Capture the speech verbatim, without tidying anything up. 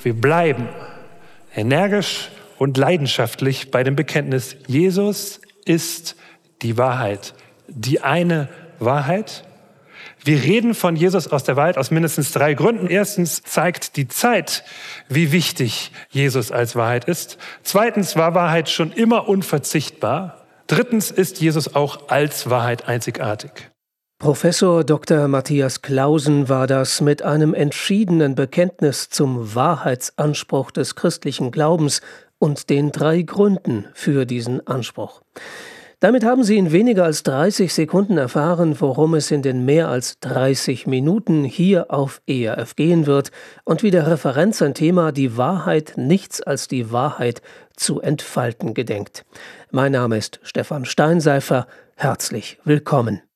Wir bleiben energisch und leidenschaftlich bei dem Bekenntnis, Jesus ist die Wahrheit, die eine Wahrheit. Wir reden von Jesus aus der Wahrheit aus mindestens drei Gründen. Erstens zeigt die Zeit, wie wichtig Jesus als Wahrheit ist. Zweitens war Wahrheit schon immer unverzichtbar. Drittens ist Jesus auch als Wahrheit einzigartig. Professor Doktor Matthias Clausen war das mit einem entschiedenen Bekenntnis zum Wahrheitsanspruch des christlichen Glaubens und den drei Gründen für diesen Anspruch. Damit haben Sie in weniger als dreißig Sekunden erfahren, worum es in den mehr als dreißig Minuten hier auf E R F gehen wird und wie der Referent sein Thema Die Wahrheit, nichts als die Wahrheit zu entfalten gedenkt. Mein Name ist Stefan Steinseifer. Herzlich willkommen.